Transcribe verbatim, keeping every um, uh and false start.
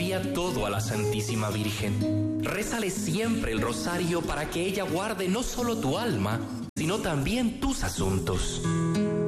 confía todo a la Santísima Virgen. Rézale siempre el rosario para que ella guarde no solo tu alma, sino también tus asuntos.